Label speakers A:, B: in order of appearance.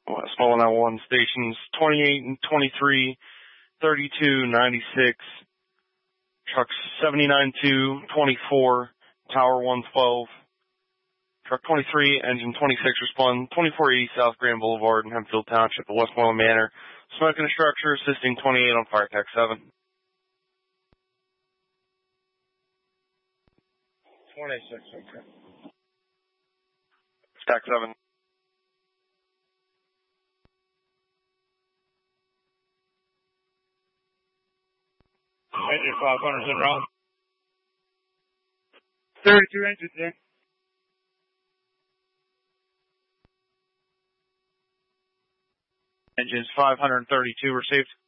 A: Small 191 stations 28 and 23, 32, 96, trucks 79, 2, 24, tower 112, truck 23, engine 26 respond 2480 South Grand Boulevard in Hempfield Township at Westmoreland Manor. Smoking a structure, assisting 28 on fire tax 7.
B: 26, okay.
A: Stack 7.
B: Engine 500's in route.
C: 32 engines in.
B: Engines 532 received.